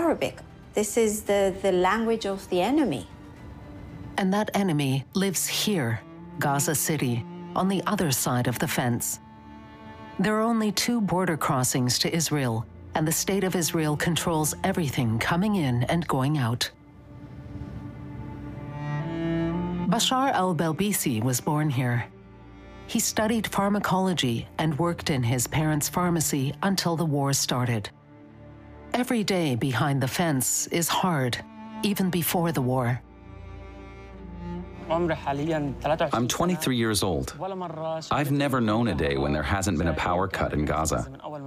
Arabic. This is the language of the enemy. And that enemy lives here, Gaza City, on the other side of the fence. There are only 2 border crossings to Israel, and the State of Israel controls everything coming in and going out. Bashar al-Belbisi was born here. He studied pharmacology and worked in his parents' pharmacy until the war started. Every day behind the fence is hard, even before the war. I'm 23 years old. I've never known a day when there hasn't been a power cut in Gaza.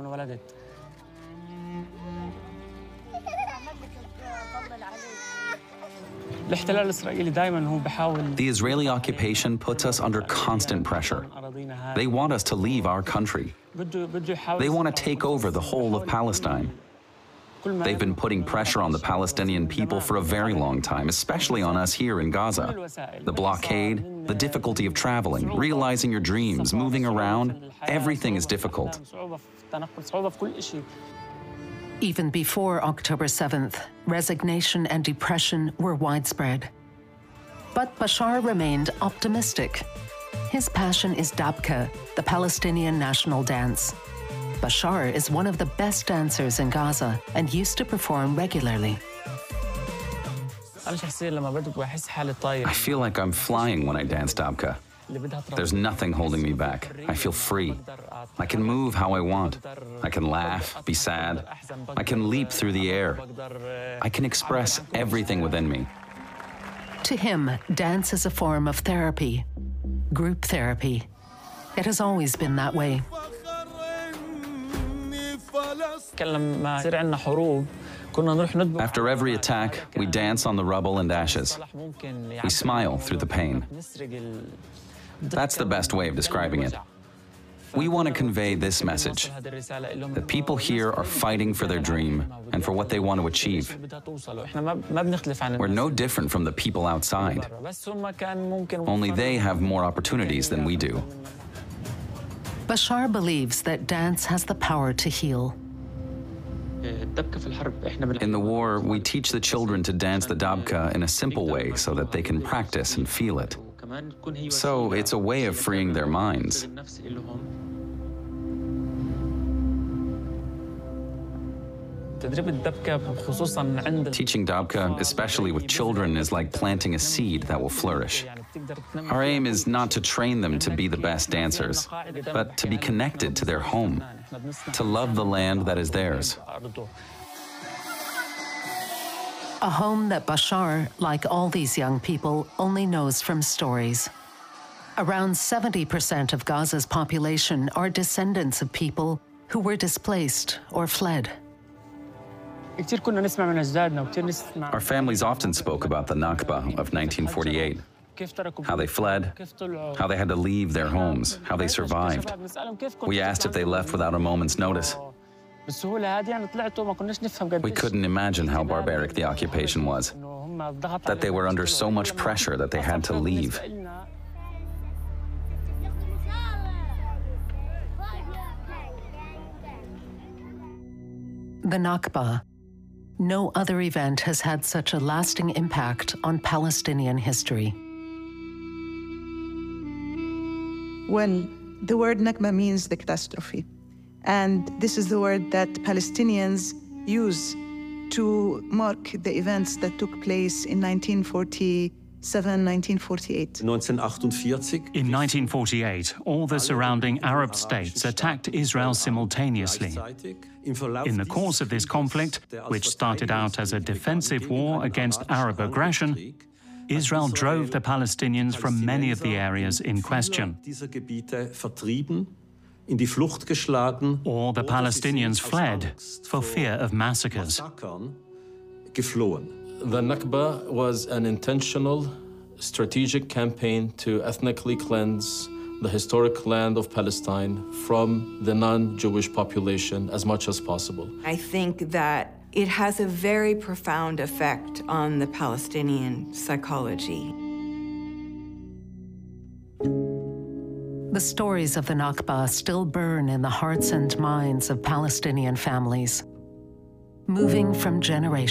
The Israeli occupation puts us under constant pressure. They want us to leave our country. They want to take over the whole of Palestine. They've been putting pressure on the Palestinian people for a very long time, especially on us here in Gaza. The blockade, the difficulty of traveling, realizing your dreams, moving around, everything is difficult. Even before October 7th, resignation and depression were widespread. But Bashar remained optimistic. His passion is Dabka, the Palestinian national dance. Bashar is one of the best dancers in Gaza and used to perform regularly. I feel like I'm flying when I dance Dabka. There's nothing holding me back. I feel free. I can move how I want. I can laugh, be sad. I can leap through the air. I can express everything within me. To him, dance is a form of therapy, group therapy. It has always been that way. After every attack, we dance on the rubble and ashes. We smile through the pain. That's the best way of describing it. We want to convey this message, that people here are fighting for their dream and for what they want to achieve. We're no different from the people outside. Only they have more opportunities than we do. Bashar believes that dance has the power to heal. In the war, we teach the children to dance the dabka in a simple way so that they can practice and feel it. So it's a way of freeing their minds. Teaching dabka, especially with children, is like planting a seed that will flourish. Our aim is not to train them to be the best dancers, but to be connected to their home, to love the land that is theirs. A home that Bashar, like all these young people, only knows from stories. Around 70% of Gaza's population are descendants of people who were displaced or fled. Our families often spoke about the Nakba of 1948, how they fled, how they had to leave their homes, how they survived. We asked if they left without a moment's notice. We couldn't imagine how barbaric the occupation was, that they were under so much pressure that they had to leave. The Nakba. No other event has had such a lasting impact on Palestinian history. Well, the word Nakba means the catastrophe. And this is the word that Palestinians use to mark the events that took place in 1947, 1948. In 1948, all the surrounding Arab states attacked Israel simultaneously. In the course of this conflict, which started out as a defensive war against Arab aggression, Israel drove the Palestinians from many of the areas in question. Or the Palestinians fled for fear of massacres. The Nakba was an intentional, strategic campaign to ethnically cleanse the historic land of Palestine from the non-Jewish population as much as possible. I think that it has a very profound effect on the Palestinian psychology. The stories of the Nakba still burn in the hearts and minds of Palestinian families, moving from generation